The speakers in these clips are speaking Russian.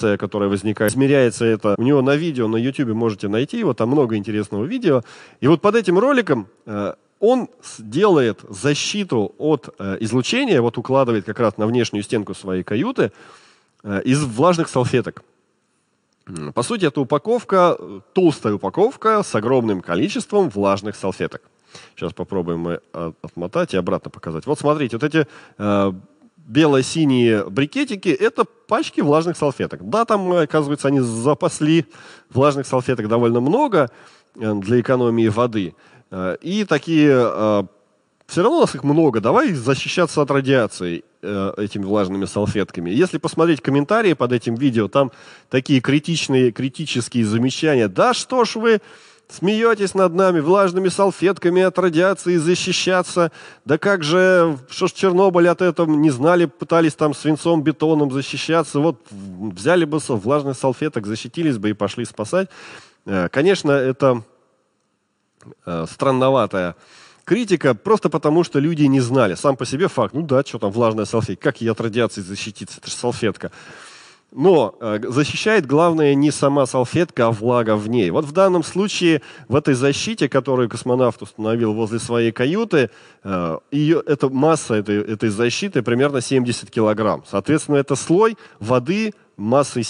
которая возникает, измеряется это. У него на видео, на YouTube можете найти его, там много интересного видео. И вот под этим роликом он делает защиту от излучения, вот укладывает как раз на внешнюю стенку своей каюты из влажных салфеток. По сути, это упаковка, толстая упаковка с огромным количеством влажных салфеток. Сейчас попробуем мы отмотать и обратно показать. Вот смотрите, вот эти бело-синие брикетики – это пачки влажных салфеток. Да, там, оказывается, они запасли влажных салфеток довольно много для экономии воды. И такие, все равно у нас их много, давай защищаться от радиации этими влажными салфетками. Если посмотреть комментарии под этим видео, там такие критические замечания. Да что ж вы смеетесь над нами, влажными салфетками от радиации защищаться. Да как же, что ж Чернобыль от этого не знали, пытались там свинцом, бетоном защищаться. Вот взяли бы влажных салфеток, защитились бы и пошли спасать. Конечно, это странноватая критика, просто потому что люди не знали. Сам по себе факт, ну да, что там влажная салфетка, как ей от радиации защититься, это же салфетка. Но защищает, главное, не сама салфетка, а влага в ней. Вот в данном случае, в этой защите, которую космонавт установил возле своей каюты, масса этой защиты примерно 70 килограмм. Соответственно, это слой воды массой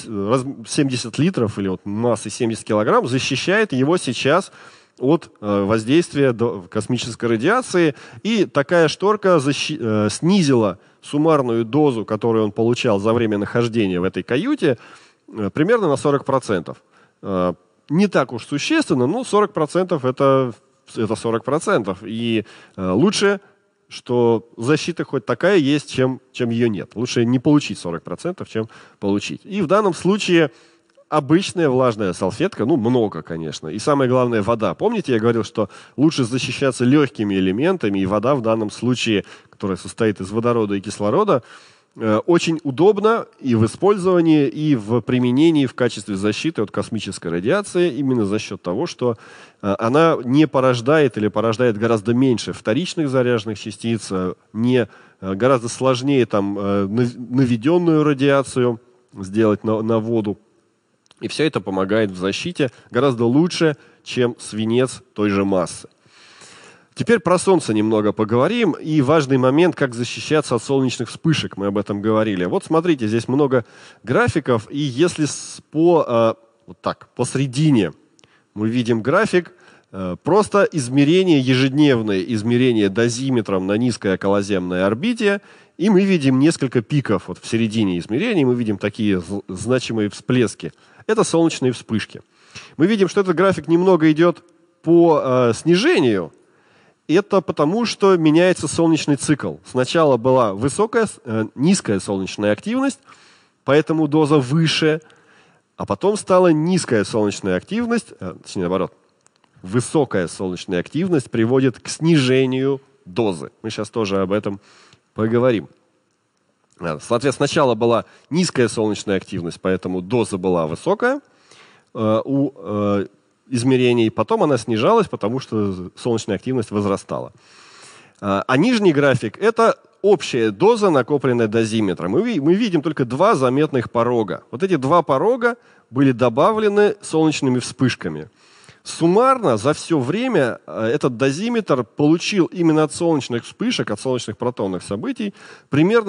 70 литров или вот массой 70 килограмм защищает его сейчас от воздействия космической радиации. И такая шторка снизила суммарную дозу, которую он получал за время нахождения в этой каюте, примерно на 40%. Не так уж существенно, но 40% это 40%. И лучше, что защита хоть такая есть, чем ее нет. Лучше не получить 40%, чем получить. И в данном случае обычная влажная салфетка, ну, много, конечно. И самое главное, вода. Помните, я говорил, что лучше защищаться легкими элементами, и вода в данном случае, которая состоит из водорода и кислорода, очень удобна и в использовании, и в применении в качестве защиты от космической радиации, именно за счет того, что она не порождает или порождает гораздо меньше вторичных заряженных частиц, гораздо сложнее там наведенную радиацию сделать на воду. И все это помогает в защите гораздо лучше, чем свинец той же массы. Теперь про Солнце немного поговорим. И важный момент, как защищаться от солнечных вспышек. Мы об этом говорили. Вот смотрите, здесь много графиков. И если посредине мы видим график, просто ежедневное измерение дозиметром на низкой околоземной орбите, и мы видим несколько пиков. Вот в середине измерений мы видим такие значимые всплески. Это солнечные вспышки. Мы видим, что этот график немного идет по снижению. Это потому, что меняется солнечный цикл. Сначала была низкая солнечная активность, поэтому доза выше, а потом стала низкая солнечная активность, точнее наоборот, высокая солнечная активность приводит к снижению дозы. Мы сейчас тоже об этом поговорим. Соответственно, сначала была низкая солнечная активность, поэтому доза была высокая у измерений, потом она снижалась, потому что солнечная активность возрастала. А нижний график – это общая доза, накопленная дозиметром. Мы видим только два заметных порога. Вот эти два порога были добавлены солнечными вспышками. Суммарно за все время этот дозиметр получил именно от солнечных вспышек, от солнечных протонных событий, примерно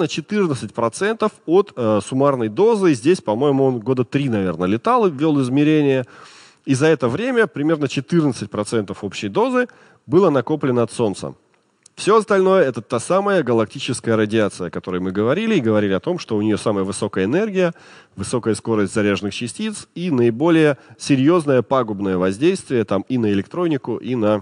14% от суммарной дозы. Здесь, по-моему, он года 3, наверное, летал и ввел измерения. И за это время примерно 14% общей дозы было накоплено от Солнца. Все остальное – это та самая галактическая радиация, о которой мы говорили, и говорили о том, что у нее самая высокая энергия, высокая скорость заряженных частиц и наиболее серьезное пагубное воздействие там, и на электронику, и на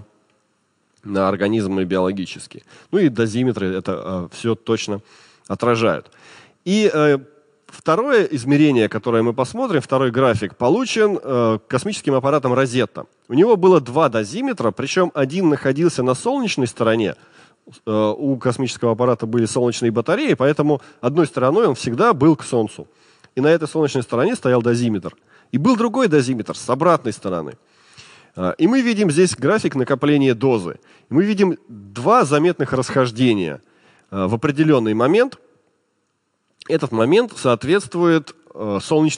организмы биологические. Ну и дозиметры это все точно отражают. И второе измерение, которое мы посмотрим, второй график, получен космическим аппаратом «Розетта». У него было два дозиметра, причем один находился на солнечной стороне. У космического аппарата были солнечные батареи, поэтому одной стороной он всегда был к Солнцу. И на этой солнечной стороне стоял дозиметр. И был другой дозиметр с обратной стороны. И мы видим здесь график накопления дозы. Мы видим два заметных расхождения в определенный момент. Этот момент соответствует солнечной